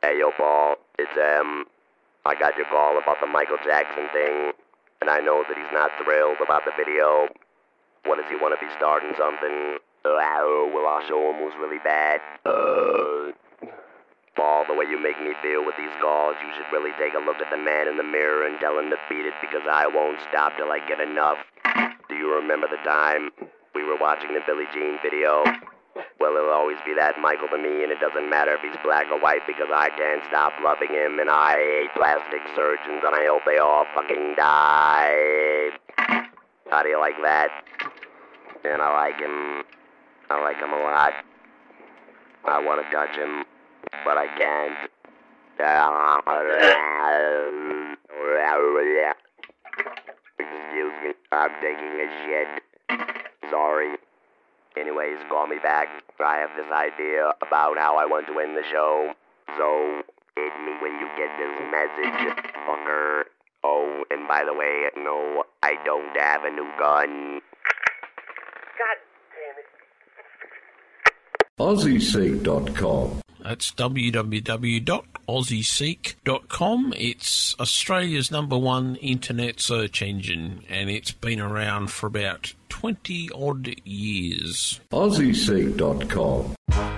Hey, yo, Paul, it's, I got your call about the Michael Jackson thing, and I know that he's not thrilled about the video. What, does he want to be starting something? Well, I'll show him who's really bad. Paul, the way you make me feel with these calls, you should really take a look at the man in the mirror and tell him to beat it, because I won't stop till I get enough. Do you remember the time we were watching the Billie Jean video? Well, he'll always be that Michael to me, and it doesn't matter if he's black or white, because I can't stop loving him, and I hate plastic surgeons, and I hope they all fucking die. How do you like that? And I like him a lot. I want to touch him, but I can't. Excuse me, I'm taking a shit. Sorry. Anyways, call me back. I have this idea about how I want to end the show. So, hit me when you get this message, fucker. Oh, and by the way, no, I don't have a new gun. God damn it. AussieSeek.com. That's www.aussieseek.com. It's Australia's #1 internet search engine, and it's been around for about 20 odd years. AussieSeek.com.